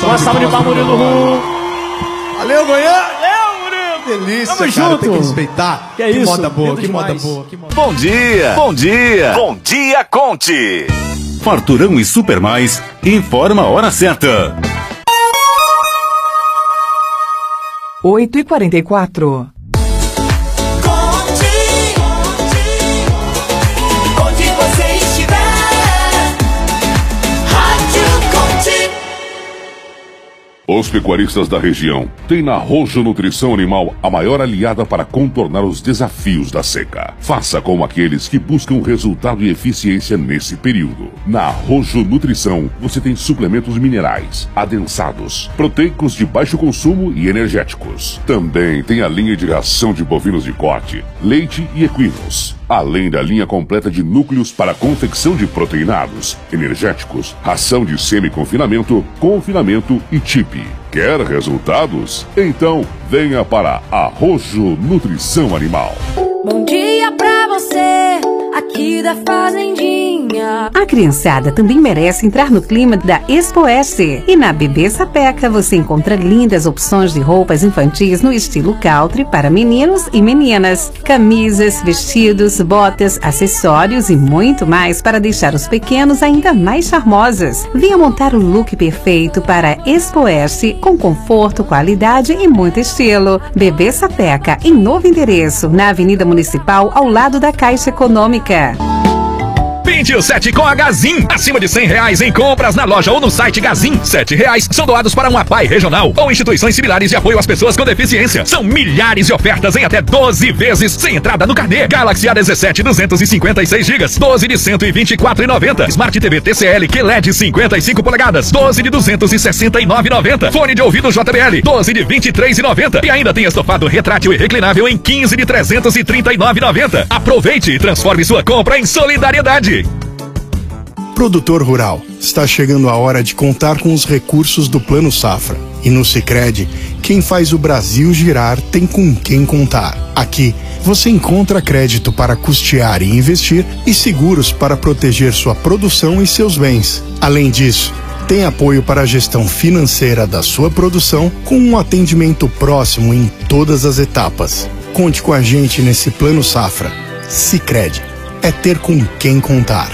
Uma salva de palmas, Murilo Rum. Valeu, Goiânia. Valeu, Murilo. Delícia, Tamo cara, junto. tem que respeitar. Que é isso? Moda boa, Lindo que moda demais. boa. Bom dia, bom dia, bom dia, Conte. Farturão e Super Mais informa a hora certa. 8h44. Os pecuaristas da região têm na Rojo Nutrição Animal a maior aliada para contornar os desafios da seca. Faça como aqueles que buscam resultado e eficiência nesse período. Na Rojo Nutrição, você tem suplementos minerais, adensados, proteicos de baixo consumo e energéticos. Também tem a linha de ração de bovinos de corte, leite e equinos. Além da linha completa de núcleos para confecção de proteinados, energéticos, ração de semi-confinamento, confinamento e TIP. Quer resultados? Então venha para a Rojo Nutrição Animal. Bom dia pra você, aqui da Fazendinha. A criançada também merece entrar no clima da Expo Oeste. E na Bebê Sapeca você encontra lindas opções de roupas infantis no estilo country para meninos e meninas. Camisas, vestidos, botas, acessórios e muito mais para deixar os pequenos ainda mais charmosos. Venha montar o look perfeito para a Expo Oeste com conforto, qualidade e muito estilo. Bebê Sapeca, em novo endereço, na Avenida Municipal, ao lado da Caixa Econômica. Pinte o 7 com a Gazin. Acima de R$100 em compras na loja ou no site Gazin. R$7 são doados para uma APAI regional ou instituições similares de apoio às pessoas com deficiência. São milhares de ofertas em até 12 vezes sem entrada no carnê. Galaxy A17 256 GB, 12 de R$124,90. Smart TV TCL QLED 55 polegadas, 12 de R$269,90. Fone de ouvido JBL, 12 de R$23,90. E ainda tem estofado retrátil e reclinável em 15 de R$339,90. Aproveite e transforme sua compra em solidariedade. Produtor rural, está chegando a hora de contar com os recursos do Plano Safra. E no Sicredi, quem faz o Brasil girar tem com quem contar. Aqui, você encontra crédito para custear e investir e seguros para proteger sua produção e seus bens. Além disso, tem apoio para a gestão financeira da sua produção com um atendimento próximo em todas as etapas. Conte com a gente nesse Plano Safra. Sicredi, é ter com quem contar.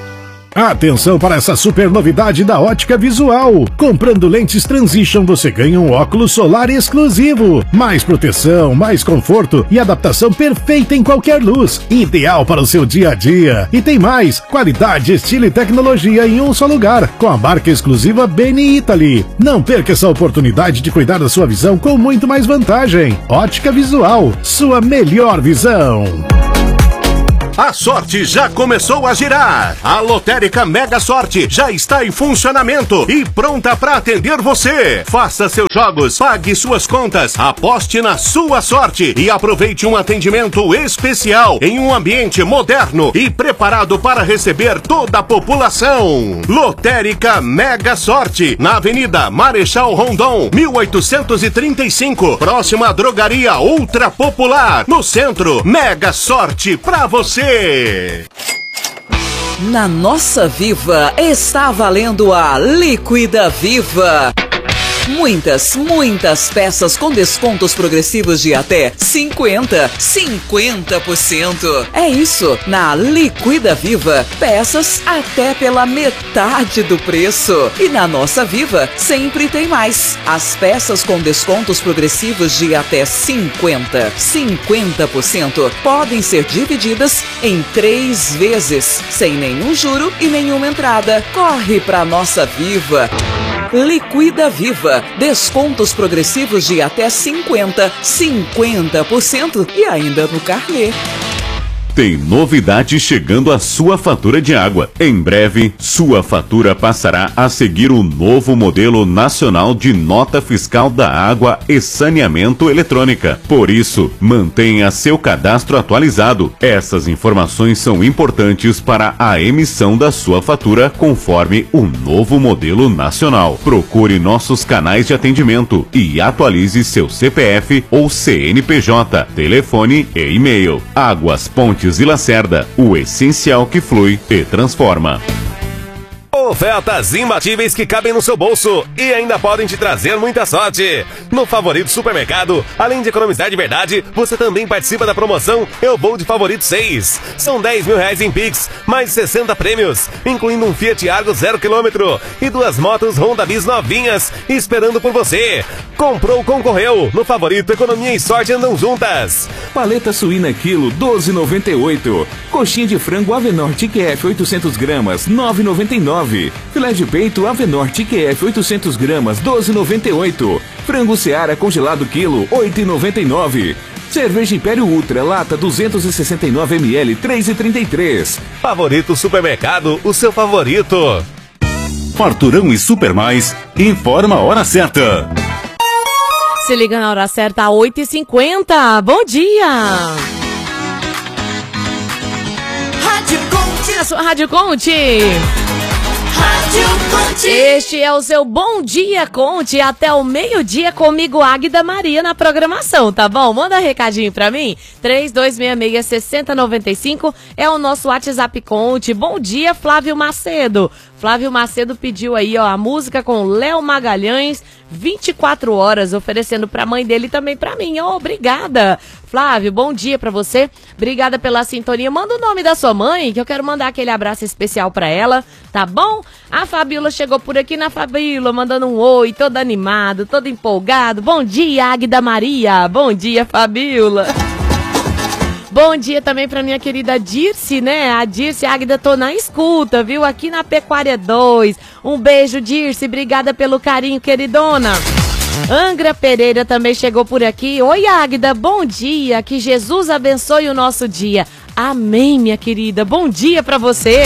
Atenção para essa super novidade da Ótica Visual. Comprando lentes Transition, você ganha um óculos solar exclusivo. Mais proteção, mais conforto e adaptação perfeita em qualquer luz. Ideal para o seu dia a dia. E tem mais, qualidade, estilo e tecnologia em um só lugar, com a marca exclusiva Beni Italy. Não perca essa oportunidade de cuidar da sua visão com muito mais vantagem. Ótica Visual, sua melhor visão. A sorte já começou a girar. A lotérica Mega Sorte já está em funcionamento e pronta para atender você. Faça seus jogos, pague suas contas, aposte na sua sorte e aproveite um atendimento especial em um ambiente moderno e preparado para receber toda a população. Lotérica Mega Sorte, na Avenida Marechal Rondon, 1835, próxima à Drogaria Ultra Popular, no centro. Mega Sorte pra você. Na Nossa Viva está valendo a Liquida Viva. Muitas peças com descontos progressivos de até 50%. É isso, na Liquida Viva, peças até pela metade do preço. E na Nossa Viva, sempre tem mais. As peças com descontos progressivos de até 50% podem ser divididas em 3 vezes, sem nenhum juro e nenhuma entrada. Corre pra Nossa Viva. Liquida Viva, descontos progressivos de até 50% e ainda no carnê. Tem novidade chegando à sua fatura de água. Em breve, sua fatura passará a seguir o novo modelo nacional de nota fiscal da água e saneamento eletrônica. Por isso, mantenha seu cadastro atualizado. Essas informações são importantes para a emissão da sua fatura conforme o novo modelo nacional. Procure nossos canais de atendimento e atualize seu CPF ou CNPJ, telefone e e-mail. Águas Pontes e Lacerda, o essencial que flui e transforma. Ofertas imbatíveis que cabem no seu bolso e ainda podem te trazer muita sorte. No Favorito Supermercado, além de economizar de verdade, você também participa da promoção Eu Vou de Favorito 6. São 10 mil reais em Pix, mais 60 prêmios, incluindo um Fiat Argo 0 km e 2 motos Honda Bis novinhas esperando por você. Comprou, concorreu. No Favorito, economia e sorte andam juntas. Paleta suína quilo 12,98. Coxinha de frango Avenor TQF 800 gramas 9,99. Filé de peito Avenor TQF 800 gramas 12,98. Frango Seara congelado quilo 8,99. Cerveja Império Ultra lata 269 ml 3,33. Favorito Supermercado, o seu favorito. Farturão e Super Mais informa a hora certa. Se liga na hora certa, 8h50. Bom dia! Rádio Conte. A sua Rádio Conte. Rádio Conte. Este é o seu Bom Dia Conte, até o meio-dia comigo, Águida Maria, na programação, tá bom? Manda recadinho pra mim, 3266-6095 é o nosso WhatsApp Conte. Bom dia, Flávio Macedo. Flávio Macedo pediu aí, ó, a música com Léo Magalhães, 24 horas, oferecendo pra mãe dele e também pra mim. Oh, obrigada. Flávio, bom dia pra você. Obrigada pela sintonia. Manda o nome da sua mãe, que eu quero mandar aquele abraço especial pra ela, tá bom? A Fabíola chegou por aqui, na Fabíola, mandando um oi, todo animado, todo empolgado. Bom dia, Águida Maria. Bom dia, Fabíola. Bom dia também pra minha querida Dirce, né? A Dirce, Águida, tô na escuta, viu? Aqui na Pecuária 2. Um beijo, Dirce. Obrigada pelo carinho, queridona. Angra Pereira também chegou por aqui. Oi, Águida, bom dia. Que Jesus abençoe o nosso dia. Amém, minha querida. Bom dia pra você.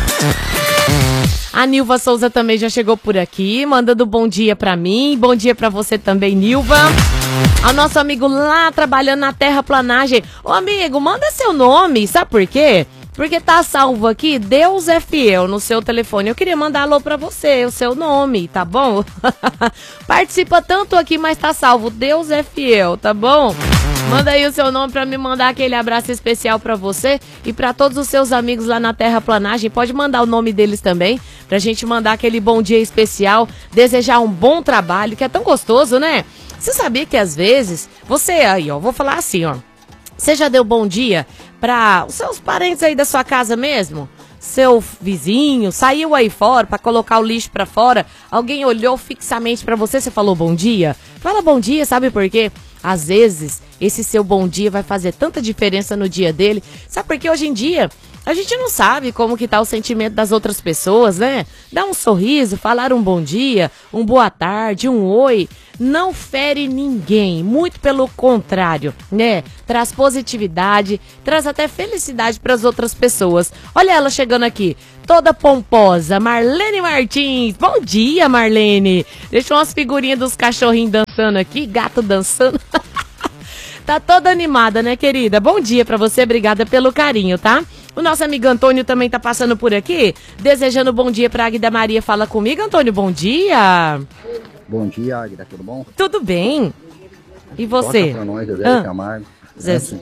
A Nilva Souza também já chegou por aqui, mandando bom dia pra mim. Bom dia pra você também, Nilva. Ao nosso amigo lá trabalhando na terraplanagem. Ô amigo, manda seu nome, sabe por quê? Porque tá salvo aqui, Deus é fiel, no seu telefone. Eu queria mandar alô pra você, o seu nome, tá bom? Participa tanto aqui, mas tá salvo, Deus é fiel, tá bom? Manda aí o seu nome pra me mandar aquele abraço especial pra você e pra todos os seus amigos lá na terraplanagem. Pode mandar o nome deles também, pra gente mandar aquele bom dia especial, desejar um bom trabalho, que é tão gostoso, né? Você sabia que às vezes, você aí, ó, vou falar assim, ó. Você já deu bom dia para os seus parentes aí da sua casa mesmo? Seu vizinho saiu aí fora para colocar o lixo para fora, alguém olhou fixamente para você, você falou bom dia? Fala bom dia, sabe por quê? Às vezes, esse seu bom dia vai fazer tanta diferença no dia dele. Sabe por quê? Hoje em dia, a gente não sabe como que tá o sentimento das outras pessoas, né? Dar um sorriso, falar um bom dia, um boa tarde, um oi, não fere ninguém, muito pelo contrário, né? Traz positividade, traz até felicidade para as outras pessoas. Olha ela chegando aqui, toda pomposa, Marlene Martins. Bom dia, Marlene. Deixou umas figurinhas dos cachorrinhos dançando aqui, gato dançando. Tá toda animada, né, querida? Bom dia pra você, obrigada pelo carinho, tá? O nosso amigo Antônio também tá passando por aqui, desejando bom dia pra Águida Maria. Fala comigo, Antônio, bom dia. Bom dia, Águida, tudo bom? Tudo bem. E você? Toca pra nós, Zezé Camargo, Zezé.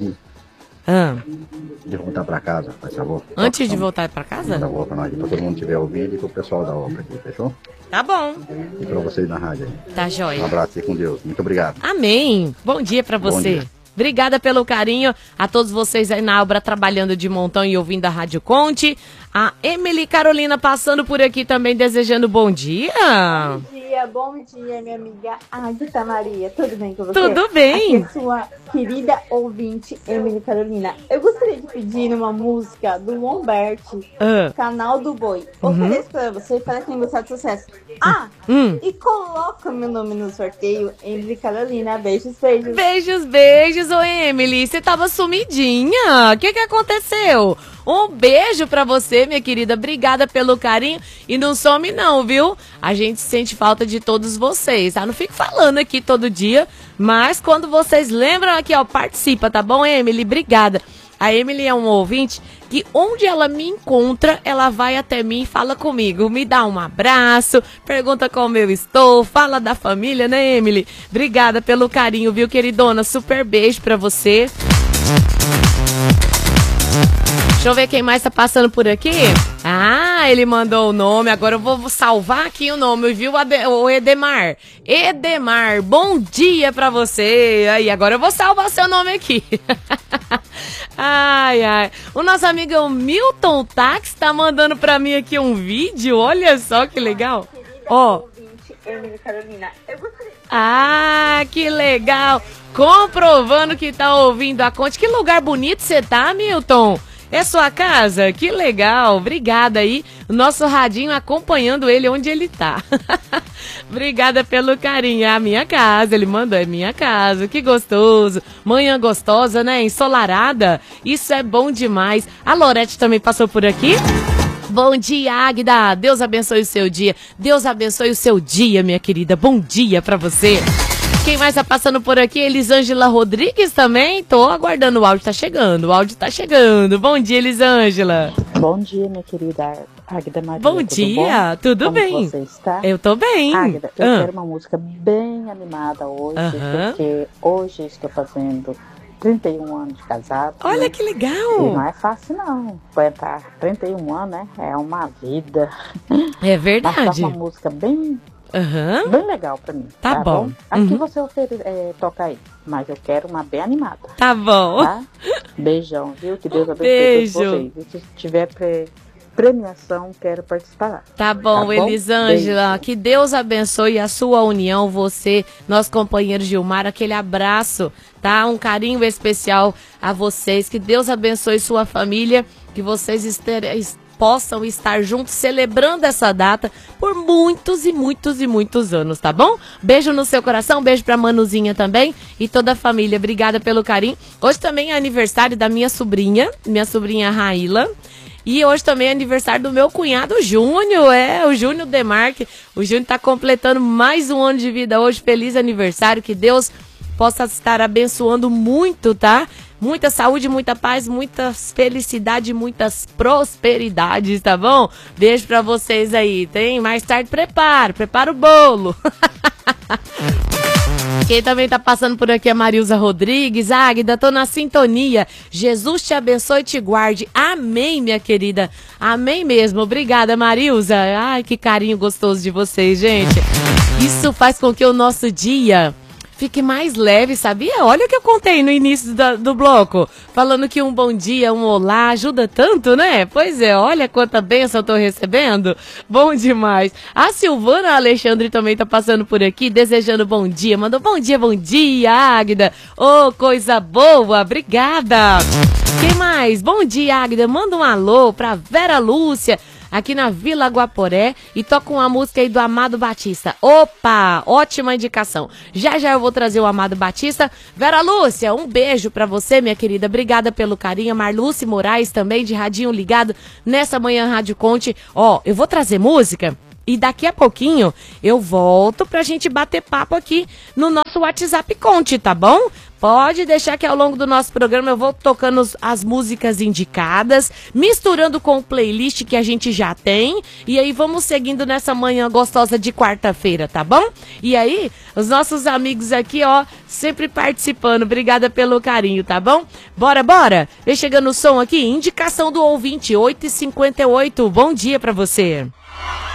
De voltar pra casa, por favor. Antes de voltar pra casa? Manda boa pra nós, pra todo mundo estiver ouvindo e pro pessoal da obra aqui, fechou? Tá bom. E pra vocês na rádio aí. Tá jóia. Um abraço e com Deus. Muito obrigado. Amém. Bom dia pra você. Bom dia. Obrigada pelo carinho a todos vocês aí na obra, trabalhando de montão e ouvindo a Rádio Conte. A Emily Carolina passando por aqui também, desejando bom dia. Bom dia, minha amiga Águida Maria. Tudo bem com você? Tudo bem. Aqui é sua querida ouvinte, Emily Carolina. Eu gostaria de pedir uma música do Humberto, Canal do Boi. Ofereço pra você, para quem gostar de sucesso. E coloca meu nome no sorteio, Emily Carolina. Beijos, beijos. Beijos, beijos, ô Emily. Você tava sumidinha. O que aconteceu? Um beijo pra você, minha querida. Obrigada pelo carinho. E não some não, viu? A gente sente falta de todos vocês, tá? Não fico falando aqui todo dia, mas quando vocês lembram aqui, ó, participa, tá bom, Emily? Obrigada. A Emily é um ouvinte que onde ela me encontra, ela vai até mim e fala comigo. Me dá um abraço, pergunta como eu estou, fala da família, né, Emily? Obrigada pelo carinho, viu, queridona? Super beijo pra você. Deixa eu ver quem mais tá passando por aqui. Ah, ele mandou o nome. Agora eu vou salvar aqui o nome, viu? O Edemar. Edemar, bom dia pra você. Aí, agora eu vou salvar seu nome aqui. Ai, ai. O nosso amigo o Milton Tax tá mandando pra mim aqui um vídeo. Olha só que legal. Ó. Ah, que legal. Comprovando que tá ouvindo a Conte. Que lugar bonito você tá, Milton. É sua casa? Que legal. Obrigada aí. O nosso radinho acompanhando ele onde ele tá. Obrigada pelo carinho. É a minha casa. Ele mandou, é minha casa. Que gostoso. Manhã gostosa, né? Ensolarada. Isso é bom demais. A Lorete também passou por aqui. Bom dia, Águida. Deus abençoe o seu dia. Deus abençoe o seu dia, minha querida. Bom dia pra você. Quem mais tá passando por aqui? Elisângela Rodrigues também. Tô aguardando, o áudio tá chegando. O áudio tá chegando. Bom dia, Elisângela. Bom dia, minha querida Águida Maria. Bom dia, tudo bem? Como você está? Eu tô bem. Águida, eu quero uma música bem animada hoje, porque hoje estou fazendo 31 anos de casado. Olha, né? Que legal. E não é fácil, não. Aguentar 31 anos, né? É uma vida. É verdade. Mas uma música bem legal pra mim. Tá bom. Aqui você toca aí. Mas eu quero uma bem animada. Tá bom. Tá? Beijão, viu? Que Deus abençoe todos vocês. E se tiver premiação, quero participar. Tá bom, Elisângela. Que Deus abençoe a sua união, você, nosso companheiro Gilmar. Aquele abraço, tá? Um carinho especial a vocês. Que Deus abençoe sua família. Que vocês possam estar juntos celebrando essa data por muitos e muitos e muitos anos, tá bom? Beijo no seu coração, beijo pra Manuzinha também e toda a família. Obrigada pelo carinho. Hoje também é aniversário da minha sobrinha Raíla. E hoje também é aniversário do meu cunhado Júnior, o Júnior Demarque. O Júnior tá completando mais um ano de vida hoje. Feliz aniversário, que Deus possa estar abençoando muito, tá? Muita saúde, muita paz, muita felicidade, muitas prosperidades, tá bom? Beijo pra vocês aí. Tem mais tarde, prepara o bolo. Quem também tá passando por aqui é a Marilza Rodrigues. Águida, tô na sintonia. Jesus te abençoe e te guarde. Amém, minha querida. Amém mesmo. Obrigada, Marilza. Ai, que carinho gostoso de vocês, gente. Isso faz com que o nosso dia fique mais leve, sabia? Olha o que eu contei no início do bloco. Falando que um bom dia, um olá ajuda tanto, né? Pois é, olha quanta bênção eu tô recebendo. Bom demais. A Silvana Alexandre também tá passando por aqui, desejando bom dia. Mandou bom dia, Águida. Oh, coisa boa. Obrigada. Quem mais? Bom dia, Águida. Manda um alô pra Vera Lúcia, aqui na Vila Guaporé, e toca uma música aí do Amado Batista. Opa, ótima indicação. Já eu vou trazer o Amado Batista. Vera Lúcia, um beijo pra você, minha querida. Obrigada pelo carinho. Marluce Moraes também, de radinho ligado nessa manhã Rádio Conte. Ó, eu vou trazer música e daqui a pouquinho eu volto pra gente bater papo aqui no nosso WhatsApp Conte, tá bom? Pode deixar que ao longo do nosso programa eu vou tocando as músicas indicadas, misturando com o playlist que a gente já tem, e aí vamos seguindo nessa manhã gostosa de quarta-feira, tá bom? E aí, os nossos amigos aqui, ó, sempre participando, obrigada pelo carinho, tá bom? Bora! Vem chegando o som aqui, indicação do ouvinte, 8h58, bom dia pra você.